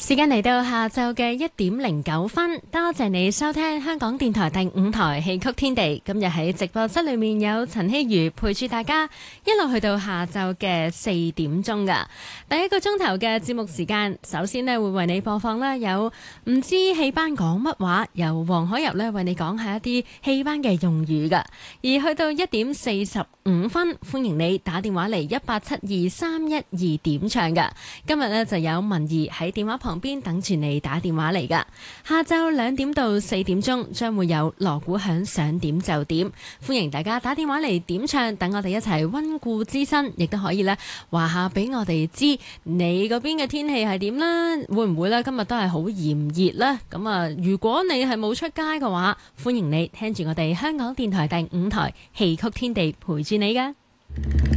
時間嚟到下晝嘅1:09，多謝你收聽香港電台第5台戲曲天地。今日喺直播室裏面有陳希如陪住大家，一路去到下晝嘅4點鐘噶。第一個鐘頭嘅節目時間，首先呢會為你播放呢有唔知戲班講乜話，由黃海柔呢為你講下一啲戲班嘅用語噶。而去到1:45，歡迎你打電話嚟1872312點唱噶。今日呢就有文儀喺電話旁邊等住你打電話嚟噶。下晝2點到4點鐘將會有鑼鼓響，想點就點，歡迎大家打電話嚟點唱，等我哋一齊溫故知新，亦都可以咧話下俾我哋知你嗰邊嘅天氣係點啦，會唔會咧今日都係好炎熱啦？咁啊，如果你係冇出街嘅話，歡迎你聽住我哋香港電台第5台戲曲天地陪住你噶。